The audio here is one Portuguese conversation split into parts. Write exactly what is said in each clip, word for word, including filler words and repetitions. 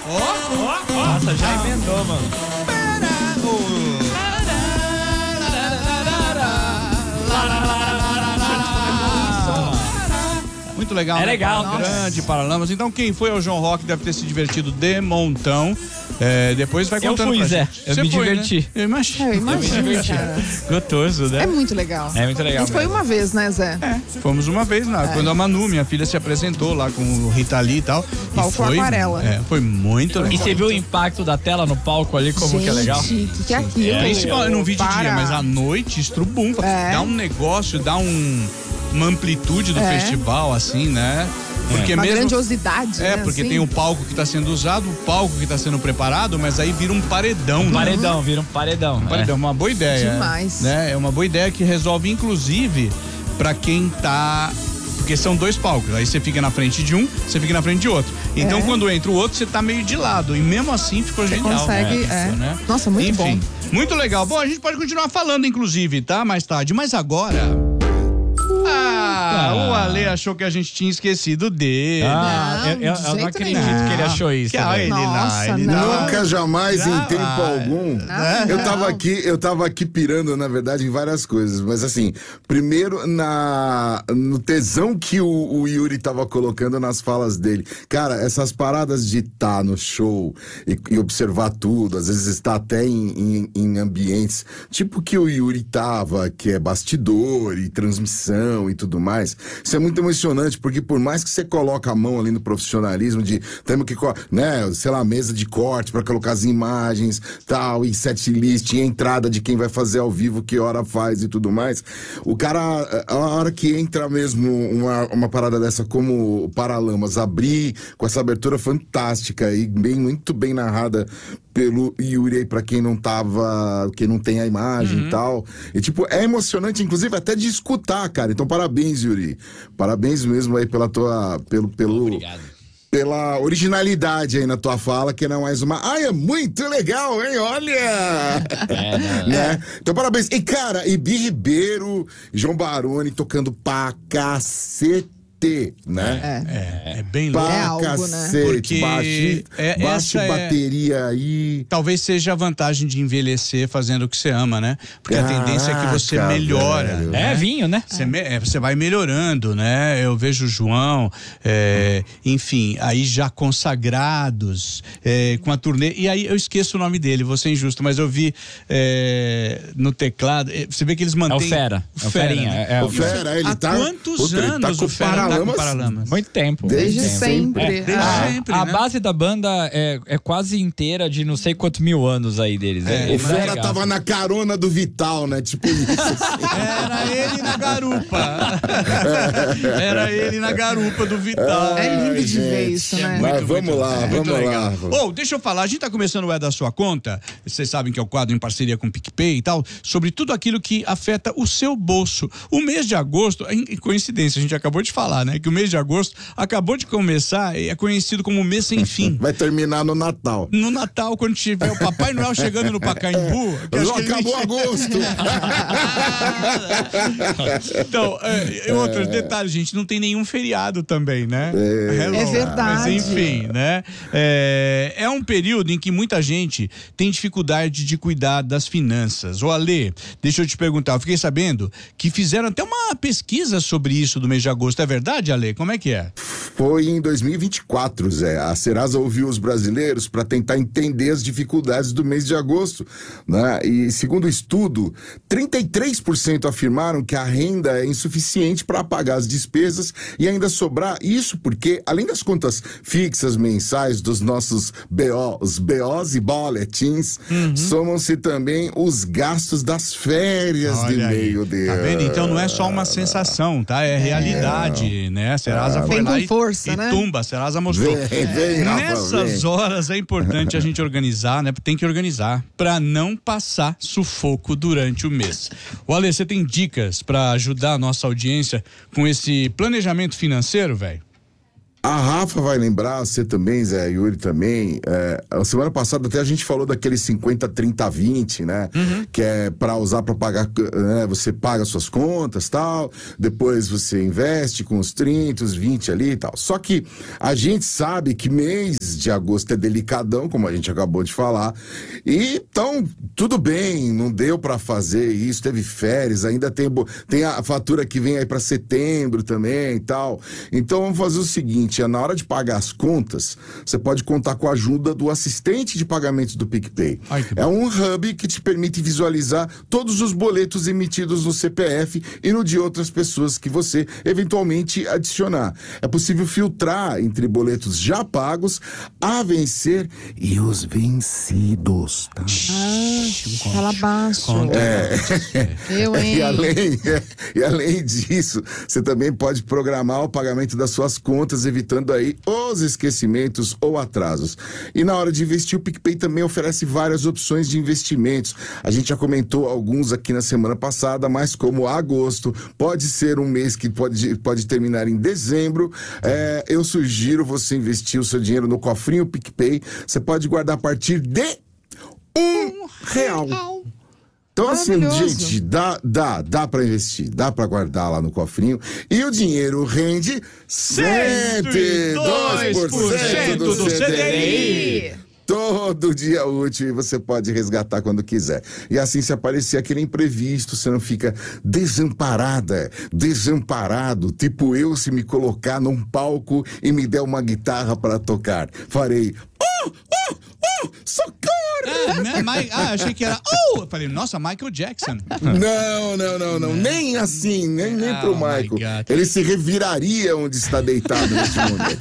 ó, ó. Nossa, já emendou, mano. Muito legal. É né? legal. Nossa. Grande Paralamas. Então quem foi ao João Rock deve ter se divertido de montão. É, depois vai contando. Eu fui, pra Zé. gente. Eu Você me foi, diverti. Né? Eu imagino. Eu imagino, cara. Gostoso, né? É muito legal. É muito legal. A gente foi uma vez, né, Zé? É, fomos uma vez lá, é. quando a Manu, minha filha, se apresentou lá com o Rita Lee e tal. Palco e foi, Aquarela. É, foi muito legal. E você viu o impacto da tela no palco ali, como gente, que é legal? O que, que é aquilo? É, principalmente num vídeo de Para. dia, mas à noite, estrubumpa. É. Dá um negócio, dá um, uma amplitude do É. festival, assim, né? Porque Uma mesmo, grandiosidade, É, né, porque assim? tem o palco que está sendo usado, o palco que está sendo preparado, mas aí vira um paredão. Um né? paredão, vira um paredão. Um paredão, uma boa ideia. Demais. Né? É uma boa ideia que resolve, inclusive, pra quem tá. Porque são dois palcos. Aí você fica na frente de um, você fica na frente de outro. Então, É. quando entra o outro, você tá meio de lado. E mesmo assim ficou Você genial. consegue, né? é. Né? Nossa, muito Enfim, bom. muito legal. Bom, a gente pode continuar falando, inclusive, tá? Mais tarde. Mas agora. Ah, o Ale achou que a gente tinha esquecido dele. Ah, Não, eu, eu- de eu não jeito acredito nenhum. que ele achou isso. Que, ah, velho. ele lá, Nossa, ele não. lá. Nunca, jamais, em Ah, tempo ah, algum. Ah, eu não. tava aqui, eu tava aqui pirando, na verdade, em várias coisas. Mas assim, primeiro na no tesão que o, o Yuri tava colocando nas falas dele. Cara, essas paradas de estar no show e, e observar tudo, às vezes estar até em, em, em ambientes tipo que o Yuri tava, que é bastidor e transmissão e tudo mais. Isso é muito emocionante, porque por mais que você coloque a mão ali no profissionalismo de temos que, né, sei lá, mesa de corte para colocar as imagens, tal, e set list, e entrada de quem vai fazer ao vivo, que hora faz e tudo mais. O cara, a hora que entra mesmo uma, uma parada dessa como o Paralamas, abrir com essa abertura fantástica e bem, muito bem narrada pelo Yuri aí, pra quem não tava, quem não tem a imagem Uhum. e tal. E tipo, é emocionante, inclusive, até de escutar, cara. Então, parabéns, Yuri. Parabéns mesmo aí pela tua, pelo, pelo... Obrigado. Pela originalidade aí na tua fala, que não é mais uma. Ai, é muito legal, hein? Olha! É, não, né? Então, parabéns. E, cara, Ibi Ribeiro, João Baroni tocando pra cacete. Né? É, é bem louco. É Pra algo, cacete, né? Porque baixo, é- baixo essa é- bateria aí. Talvez seja a vantagem de envelhecer fazendo o que você ama, né? Porque a tendência é que você Caraca, melhora. velho. né? É vinho, né? Você, me- é, você vai melhorando, né? Eu vejo o João, é, enfim, aí já consagrados, é, com a turnê. E aí eu esqueço o nome dele, vou ser injusto, mas eu vi é, no teclado. é, Você vê que eles É mantêm. o Fera. É o Fera, Ferinha. né? É, é O o Fera, ele Há tá. quantos puta, ele anos tá com o Fera tá com Paralamas? Paralamas? Muito tempo. Desde muito tempo. sempre. É, Desde Ah, sempre, A né? base da banda é, é quase inteira de não sei quantos mil anos aí deles. É, É, O eles Fera arregaçam. tava na carona do Vital, né? Tipo isso. Assim. Era ele na garupa. Era ele na garupa do Vital. É lindo de gente. ver isso, né? Mas vamos muito- lá, muito vamos legal. lá. Ô, deixa eu falar, a gente tá começando o É da Sua Conta, vocês sabem que é o quadro em parceria com o PicPay e tal, sobre tudo aquilo que afeta o seu bolso. O mês de agosto, em em coincidência, a gente acabou de falar, né, que o mês de agosto acabou de começar e é conhecido como mês sem fim. Vai terminar no Natal. No Natal, quando tiver o Papai Noel chegando no Pacaembu... que eu acho Não que ele nem acabou chega- agosto. Então, é, outros detalhes, gente, não tem nenhum feriado também, né? Hello. É verdade. Mas enfim, né? É, é um período em que muita gente tem dificuldade de cuidar das finanças. Ô, Ale, deixa eu te perguntar, eu fiquei sabendo que fizeram até uma pesquisa sobre isso do mês de agosto. É verdade, Ale? Como é que é? Foi em dois mil e vinte e quatro, Zé. A Serasa ouviu os brasileiros para tentar entender as dificuldades do mês de agosto, né? E segundo o estudo, trinta e três por cento afirmaram que a renda é insuficiente para pagar as despesas e ainda sobrar. Isso porque, além das contas fixas mensais dos nossos B O, os B Os e boletins, somam-se também os gastos das férias de Olha aí. meio de Tá vendo? Então não é só uma ano. sensação, tá? É realidade, né? A Serasa foi Vem lá com e, força, e né? tumba, a Serasa mostrou. Vem, vem, Rafa, Nessas vem. horas é importante a gente organizar, né? Tem que organizar pra não passar sufoco durante o mês. O Ale, você tem dicas pra ajudar a nossa audiência com esse planejamento financeiro, velho? A Rafa vai lembrar, você também, Zé, Yuri também. É, a semana passada até a gente falou daquele cinquenta, trinta, vinte, né? Uhum. Que é pra usar pra pagar, né? Você paga suas contas e tal, depois você investe com os trinta, os vinte ali e tal. Só que a gente sabe que mês de agosto é delicadão, como a gente acabou de falar. E então, tudo bem, não deu pra fazer isso, teve férias, ainda tem, tem a fatura que vem aí pra setembro também e tal. Então vamos fazer o seguinte, é na hora de pagar as contas, você pode contar com a ajuda do assistente de pagamentos do PicPay. Ai, é um hub que te permite visualizar todos os boletos emitidos no C P F e no de outras pessoas que você eventualmente adicionar. É possível filtrar entre boletos já pagos, a vencer e os vencidos. Tá? Ah, fala baixo. É. Eu, hein? E além, e além disso, você também pode programar o pagamento das suas contas, evitando aí os esquecimentos ou atrasos. E na hora de investir, o PicPay também oferece várias opções de investimentos. A gente já comentou alguns aqui na semana passada, mas como agosto pode ser um mês que pode, pode terminar em dezembro, é, eu sugiro você investir o seu dinheiro no cofrinho PicPay. Você pode guardar a partir de um real. Então, assim, gente, dá, dá, dá pra investir, dá pra guardar lá no cofrinho. E o dinheiro rende cento e dois por cento do C D I. Todo dia útil e você pode resgatar quando quiser. E assim, se aparecer aquele imprevisto, você não fica desamparada, desamparado, tipo eu se me colocar num palco e me der uma guitarra para tocar. Farei, oh, oh, oh, socorro! É, né? Mas, ah, achei que era, oh! Eu falei, nossa, Michael Jackson. Não, não, não, não, nem assim, nem, nem oh, pro Michael. Ele se reviraria onde está deitado nesse momento.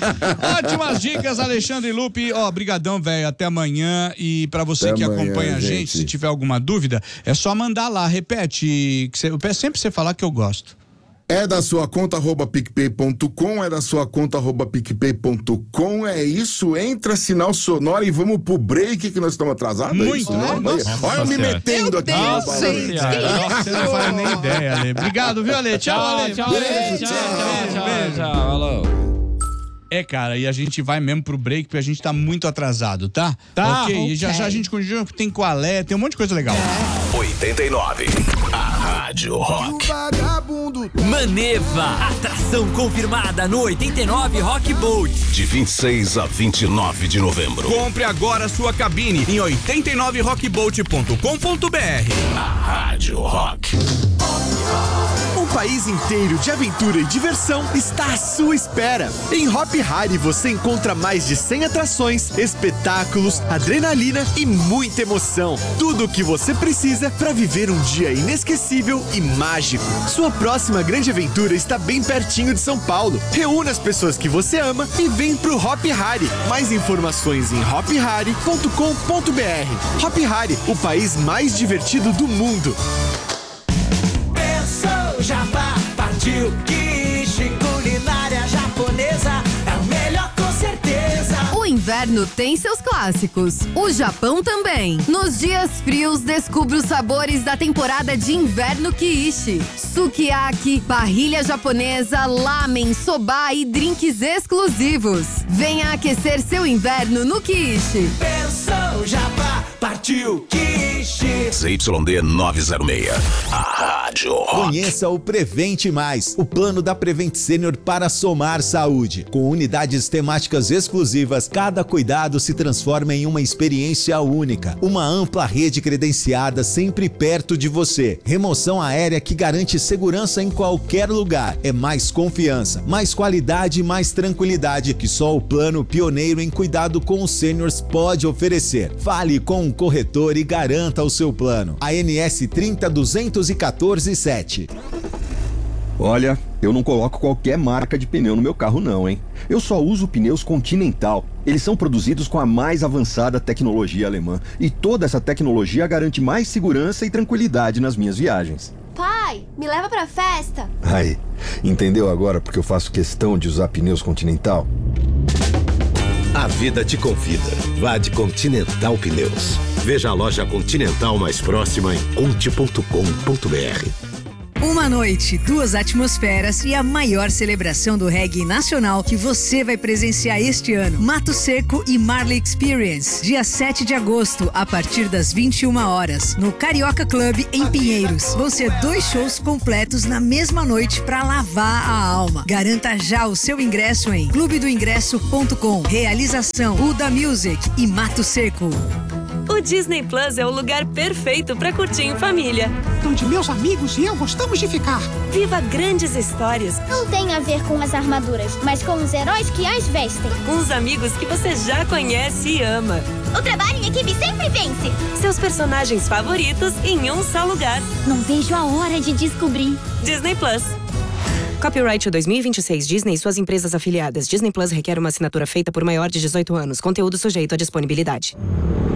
Ótimas dicas, Alexandre Lupe. Ó, oh, brigadão, velho, até amanhã. E pra você até que amanhã, acompanha a gente, gente, se tiver alguma dúvida, é só mandar lá, repete. Que você, eu peço sempre você falar que eu gosto. É da sua conta arroba picpay ponto com, é da sua conta arroba picpay ponto com, é isso, entra sinal sonoro e vamos pro break que nós estamos atrasados. Muito, é isso, né? Olha, olha eu me metendo aqui. Deus, gente, nossa, você não faz nem ideia, Ale. Obrigado, viu, Ale? Tchau, Ale. Tchau, Ale. Tchau, tchau, tchau, tchau, alô. É, cara, e a gente vai mesmo pro break, porque a gente tá muito atrasado, tá? Tá. Ok, okay. E já já a gente continua, tem Qualé, tem um monte de coisa legal. É. oitenta e nove, a Rádio Rock. Maneva, atração confirmada no oitenta e nove Rock Boat. De vinte e seis a vinte e nove de novembro. Compre agora sua cabine em oitenta e nove rock boat ponto com ponto b r. A Rádio Rock. Um país inteiro de aventura e diversão está à sua espera. Em Hop Hari você encontra mais de cem atrações, espetáculos, adrenalina e muita emoção. Tudo o que você precisa para viver um dia inesquecível e mágico. Sua próxima grande aventura está bem pertinho de São Paulo. Reúna as pessoas que você ama e vem pro Hop Hari. Mais informações em hop hari ponto com ponto b r. Hop Hari, o país mais divertido do mundo. Jabá, partiu, quiche, culinária japonesa, é o melhor com certeza. O inverno tem seus clássicos, o Japão também. Nos dias frios, descubra os sabores da temporada de inverno quiche. Sukiyaki, parrilha japonesa, lamen, soba e drinks exclusivos. Venha aquecer seu inverno no quiche. Pensou, Jabá, partiu, quiche. Z Y D novecentos e seis, a Rádio Rock. Conheça o Prevente Mais, o plano da Prevent Senior para somar saúde. Com unidades temáticas exclusivas, cada cuidado se transforma em uma experiência única. Uma ampla rede credenciada sempre perto de você. Remoção aérea que garante segurança em qualquer lugar. É mais confiança, mais qualidade e mais tranquilidade que só o plano pioneiro em cuidado com os sêniors pode oferecer. Fale com um corretor e garanta o seu plano. A N S trinta duzentos e quatorze sete. Olha, eu não coloco qualquer marca de pneu no meu carro não, hein? Eu só uso pneus Continental. Eles são produzidos com a mais avançada tecnologia alemã. E toda essa tecnologia garante mais segurança e tranquilidade nas minhas viagens. Pai, me leva pra festa. Aí, entendeu agora porque eu faço questão de usar pneus Continental? A vida te convida. Vá de Continental Pneus. Veja a loja Continental mais próxima em conte ponto com ponto b r. Uma noite, duas atmosferas e a maior celebração do reggae nacional que você vai presenciar este ano. Mato Seco e Marley Experience, dia sete de agosto, a partir das vinte e uma horas, no Carioca Club, em Pinheiros. Vão ser dois shows completos na mesma noite para lavar a alma. Garanta já o seu ingresso em clube do ingresso ponto com. Realização Uda Music e Mato Seco. O Disney Plus é o lugar perfeito para curtir em família. Onde meus amigos e eu gostamos de ficar. Viva grandes histórias. Não tem a ver com as armaduras, mas com os heróis que as vestem. Com os amigos que você já conhece e ama. O trabalho em equipe sempre vence. Seus personagens favoritos em um só lugar. Não vejo a hora de descobrir. Disney Plus. Copyright dois mil e vinte e seis Disney e suas empresas afiliadas. Disney Plus requer uma assinatura feita por maior de dezoito anos. Conteúdo sujeito à disponibilidade.